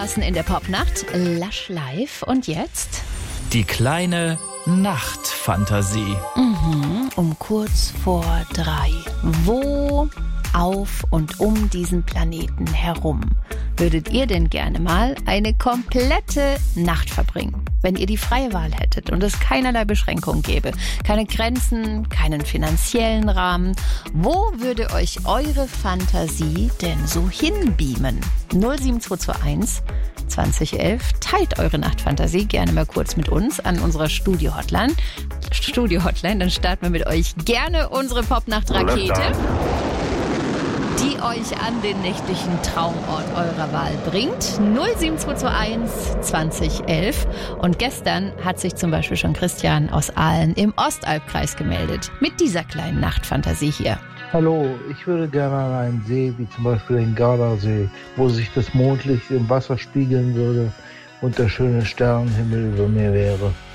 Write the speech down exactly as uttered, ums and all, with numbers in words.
Carsten in der Popnacht, Lush Live. Und jetzt? Die kleine Nachtfantasie. Mhm, um kurz vor drei. Wo auf und um diesen Planeten herum würdet ihr denn gerne mal eine komplette Nacht verbringen? Wenn ihr die freie Wahl hättet und es keinerlei Beschränkungen gäbe, keine Grenzen, keinen finanziellen Rahmen, wo würde euch eure Fantasie denn so hinbeamen? null sieben zwei zwei eins zwanzig elf. Teilt eure Nachtfantasie gerne mal kurz mit uns an unserer Studio-Hotline. Studio-Hotline, dann starten wir mit euch gerne unsere Popnacht-Rakete, die euch an den nächtlichen Traumort eurer Wahl bringt. null sieben zwei zwei eins zwanzig elf. Und gestern hat sich zum Beispiel schon Christian aus Aalen im Ostalbkreis gemeldet. Mit dieser kleinen Nachtfantasie hier. Hallo, ich würde gerne an einen See, wie zum Beispiel den Gardasee, wo sich das Mondlicht im Wasser spiegeln würde und der schöne Sternenhimmel über mir wäre.